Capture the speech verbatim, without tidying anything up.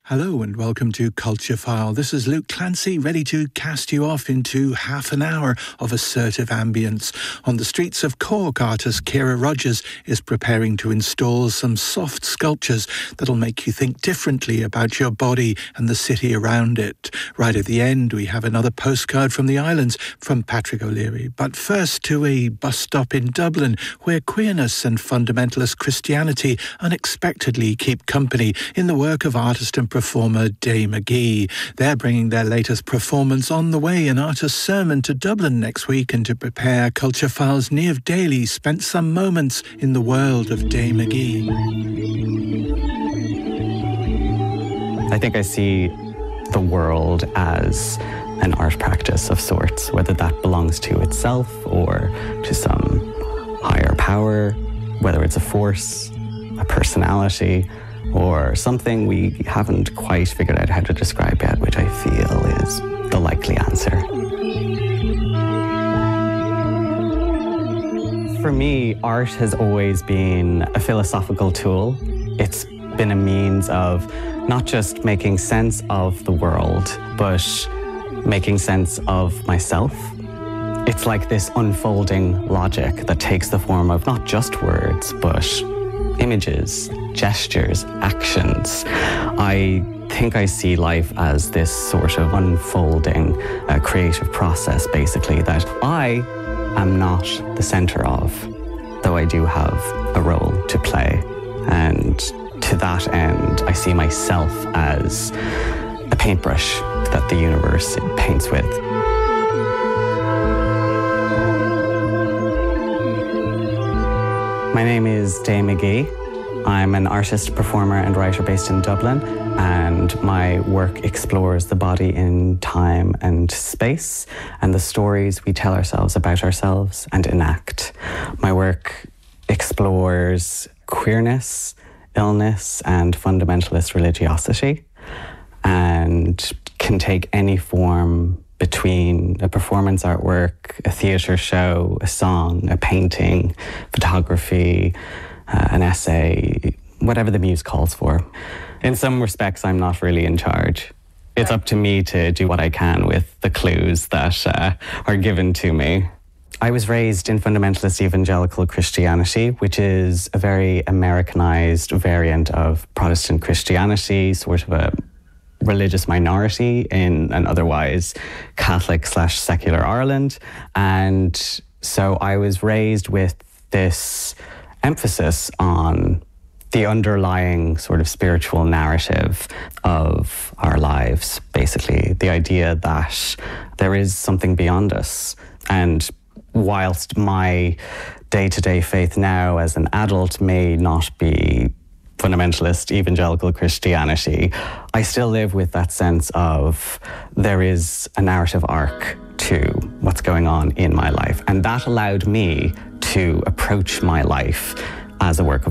Hello and welcome to Culture File. This is Luke Clancy, ready to cast you off into half an hour of assertive ambience. On the streets of Cork, artist Ciara Rogers is preparing to install some soft sculptures that'll make you think differently about your body and the city around it. Right at the end, we have another postcard from the islands from Patrick O'Leary. But first to a bus stop in Dublin, where queerness and fundamentalist Christianity unexpectedly keep company in the work of artist and performer Day McGee. They're bringing their latest performance On the Way, an artist's sermon, to Dublin next week, and to prepare Culture Files, Niamh Daly spent some moments in the world of Day McGee. I think I see the world as an art practice of sorts, whether that belongs to itself or to some higher power, whether it's a force, a personality, or something we haven't quite figured out how to describe yet, which I feel is the likely answer. For me, art has always been a philosophical tool. It's been a means of not just making sense of the world, but making sense of myself. It's like this unfolding logic that takes the form of not just words, but images, gestures, actions. I think I see life as this sort of unfolding uh, creative process, basically, that I am not the center of, though I do have a role to play. And to that end, I see myself as a paintbrush that the universe paints with. My name is Day McGee. I'm an artist, performer and writer based in Dublin, and my work explores the body in time and space and the stories we tell ourselves about ourselves and enact. My work explores queerness, illness and fundamentalist religiosity, and can take any form between a performance artwork, a theatre show, a song, a painting, photography, uh, an essay, whatever the muse calls for. In some respects, I'm not really in charge. It's up to me to do what I can with the clues that uh, are given to me. I was raised in fundamentalist evangelical Christianity, which is a very Americanized variant of Protestant Christianity, sort of a religious minority in an otherwise Catholic slash secular Ireland. And so I was raised with this emphasis on the underlying sort of spiritual narrative of our lives, basically. The idea that there is something beyond us. And whilst my day-to-day faith now as an adult may not be fundamentalist evangelical Christianity, I still live with that sense of there is a narrative arc to what's going on in my life. And that allowed me to approach my life as a work of